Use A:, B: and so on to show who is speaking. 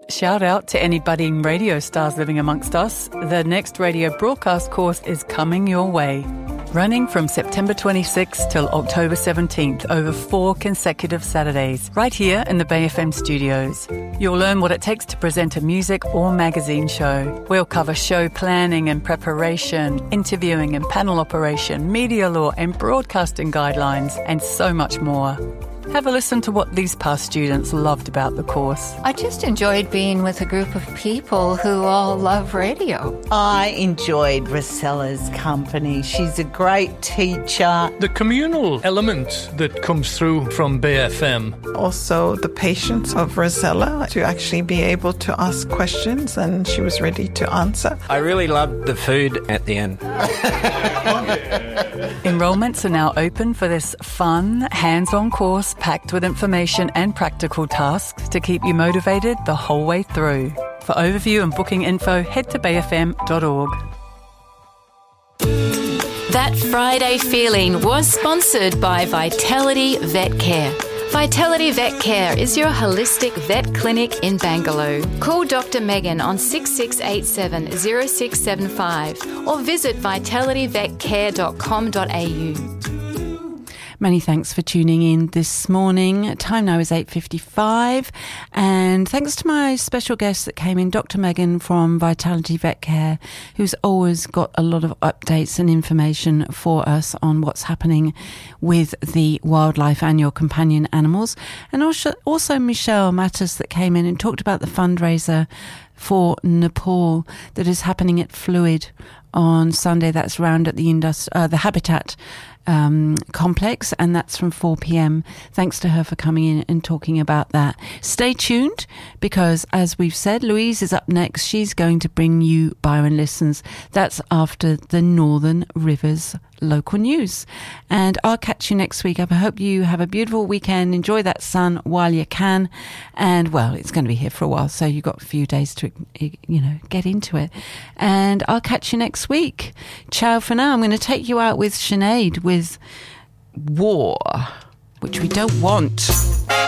A: shout out to any budding radio stars living amongst us. The next radio broadcast course is coming your way. Running from September 26th till October 17th over 4 consecutive Saturdays, right here in the Bay FM studios. You'll learn what it takes to present a music or magazine show. We'll cover show planning and preparation, interviewing and panel operation, media law and broadcasting guidelines, and so much more. Have a listen to what these past students loved about the course.
B: I just enjoyed being with a group of people who all love radio.
C: I enjoyed Rosella's company. She's a great teacher.
D: The communal element that comes through from Bay FM.
E: Also the patience of Rosella to actually be able to ask questions, and she was ready to answer.
F: I really loved the food at the end.
A: Enrollments are now open for this fun, hands-on course packed with information and practical tasks to keep you motivated the whole way through. For overview and booking info, head to bayfm.org.
G: That Friday feeling was sponsored by Vitality Vet Care. Vitality Vet Care is your holistic vet clinic in Bangalore. Call Dr. Megan on 6687 0675 or visit vitalityvetcare.com.au.
H: Many thanks for tuning in this morning. Time now is 8:55, and thanks to my special guest that came in, Dr. Megan from Vitality Vet Care, who's always got a lot of updates and information for us on what's happening with the wildlife and your companion animals. And also Michelle Mattis that came in and talked about the fundraiser for Nepal that is happening at Fluid on Sunday. That's round at the Habitat complex, and that's from 4 p.m. Thanks to her for coming in and talking about that. Stay tuned, because as we've said, Louise is up next. She's going to bring you Byron Listens. That's after the Northern Rivers local news. And I'll catch you next week. I hope you have a beautiful weekend. Enjoy that sun while you can. And, well, it's going to be here for a while, so you've got a few days to, get into it. And I'll catch you next week. Ciao for now. I'm going to take you out with Sinead with War, which we don't want.